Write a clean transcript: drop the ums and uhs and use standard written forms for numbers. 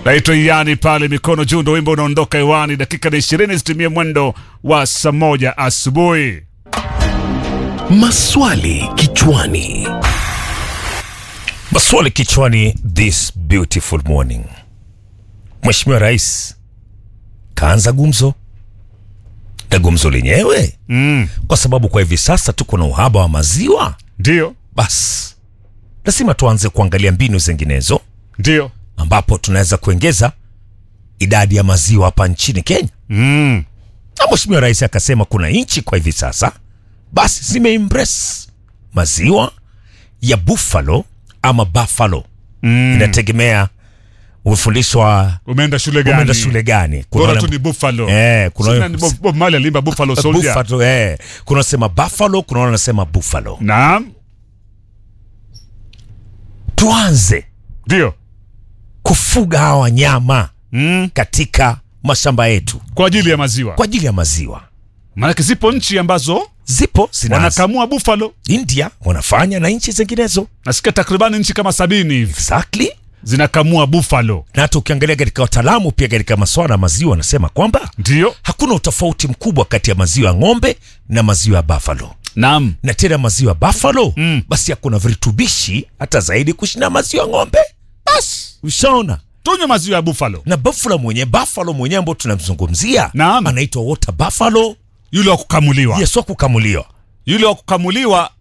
Naitwa Iyani pale mikono juu ndo wimbo unaondoka hewani. Dakika ni 20 zitimie mwendo wa saa 1 asubuhi. Maswali kichwani. Maswali kichwani this beautiful morning. Mheshimiwa Rais kaanza gumzo. Na gumzo lenyewe kwa sababu kwa hivi sasa tuko na uhaba wa maziwa. Ndio. Bas lazima tuanze kuangalia mbinu zinginezo. Ndio. Ambapo tunaweza kuongeza idadi ya maziwa hapa nchini Kenya. Na Mheshimiwa Rais akasema kuna nchi kwa hivi sasa basi zimeimpress maziwa ya buffalo ama buffalo. Inategemea umefundishwa umeenda shule gani. Umeenda shule gani. Bora tu ni buffalo. Kuna Bob Marley alimba buffalo soldier. Buffalo, kuna sema buffalo, kuna wanasema buffalo. Naam. Tuanze. Ndio. Kufuga hawa wanyama katika mashamba yetu Kwa ajili ya maziwa. Kwa ajili ya maziwa. Maana zipo nchi ambazo Zipo wanakamua buffalo. India wanafanya na nchi zinginezo. Nasikia takriban nchi kama 70 hivi. Exactly. Zinakamua buffalo. Na hata ukiangalia katika wataalamu pia katika masuala ya maziwa wanasema kwamba ndio hakuna utofauti mkubwa kati ya maziwa ya ng'ombe na maziwa ya buffalo. Naam. Na tena maziwa ya buffalo basi hakuna virutubishi hata zaidi kushinda maziwa ya ng'ombe. Bas, ushaona? Tunywe maziwa ya buffalo. Na buffalo mwenye ambao tunamzungumzia Naam. anaitwa water buffalo. Yule wa kukamuliwa. Yes, wa kukamuliwa. Yule wa kukamuliwa